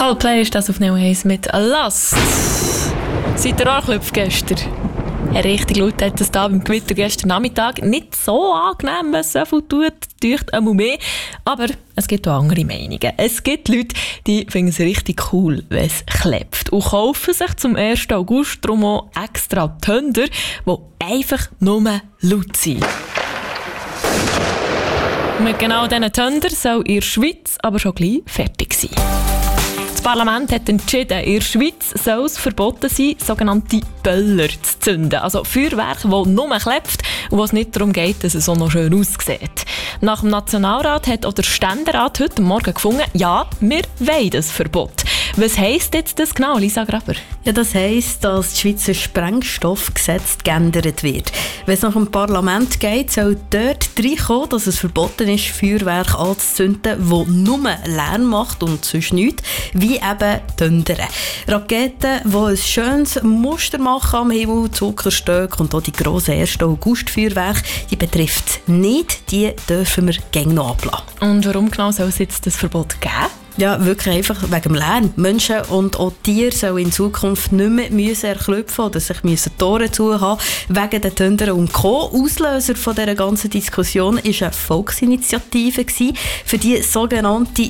Coldplay ist das auf Neo 1 mit Last. Seid ihr auch gestern? Richtig laut hat es da beim Gewitter gestern Nachmittag nicht so angenehm, wenn es so viel tut einmal mehr. Aber es gibt auch andere Meinungen. Es gibt Leute, die finden es richtig cool, wenn es klebt. Und kaufen sich zum 1. August darum auch extra Tönder, die einfach nur laut sind. Mit genau diesen Töndern soll in der Schweiz aber schon gleich fertig sein. Das Parlament hat entschieden, in der Schweiz soll es verboten sein, sogenannte Böller zu zünden. Also Feuerwerk, das nur klebt und wo es nicht darum geht, dass es auch noch schön aussieht. Nach dem Nationalrat hat auch der Ständerat heute Morgen gefunden, ja, wir wollen das Verbot. Was heisst jetzt das genau, Lisa Graber? Ja, das heisst, dass das Schweizer Sprengstoffgesetz geändert wird. Wenn es nach dem Parlament geht, soll dort reinkommen, dass es verboten ist, Feuerwerk anzuzünden, das nur Lärm macht und sonst nichts, wie eben Töndern. Raketen, die ein schönes Muster machen am Himmel, Zuckerstöcke und auch die grossen 1. August-Feuerwerke, die betrifft es nicht, die dürfen wir gerne noch ablassen. Und warum genau soll es jetzt das Verbot geben? Ja, wirklich einfach wegen dem Lärm. Menschen und auch Tiere sollen in Zukunft nicht mehr erklüpfen oder sich Tore zuhaben wegen den Töndern und Co. Auslöser von dieser ganzen Diskussion war eine Volksinitiative. Für die sogenannte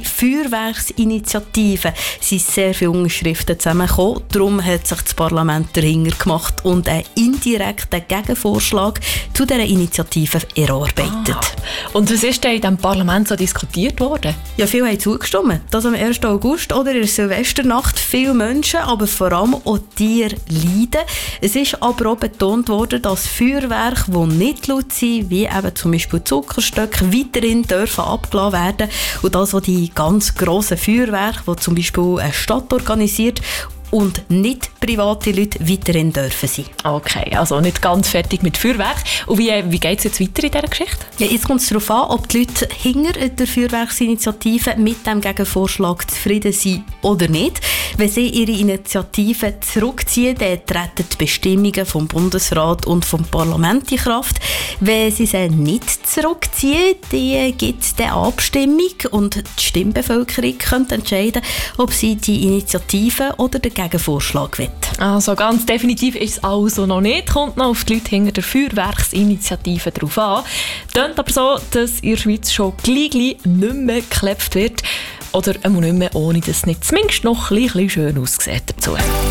Feuerwerksinitiative sind sehr viele Unterschriften zusammengekommen. Darum hat sich das Parlament dahinter gemacht und einen indirekten Gegenvorschlag zu dieser Initiative erarbeitet. Und was ist denn in diesem Parlament so diskutiert worden? Ja, viele haben zugestimmt, dass am 1. August oder in der Silvesternacht viele Menschen, aber vor allem auch Tiere leiden. Es ist aber auch betont worden, dass Feuerwerke, die nicht laut sind, wie eben zum Beispiel Zuckerstöcke, weiterhin dürfen abgelassen werden. Und das auch die ganz grossen Feuerwerke, die zum Beispiel eine Stadt organisiert und nicht private Leute weiterhin dürfen sein. Okay, also nicht ganz fertig mit Feuerwerk. Und wie geht es jetzt weiter in dieser Geschichte? Ja, jetzt kommt es darauf an, ob die Leute hinter der Feuerwerksinitiative mit dem Gegenvorschlag zufrieden sind oder nicht. Wenn sie ihre Initiative zurückziehen, dann treten die Bestimmungen vom Bundesrat und vom Parlament in Kraft. Wenn sie sie nicht zurückziehen, dann gibt es eine Abstimmung und die Stimmbevölkerung könnte entscheiden, ob sie die Initiative oder den Gegenvorschlag will. Also ganz definitiv ist es also noch nicht. Kommt noch auf die Leute hinter der Feuerwerksinitiative drauf an. Tönt aber so, dass in der Schweiz schon gleich nicht mehr geklebt wird. Oder nicht mehr, ohne dass es nicht zumindest noch ein bisschen schön aussieht dazu.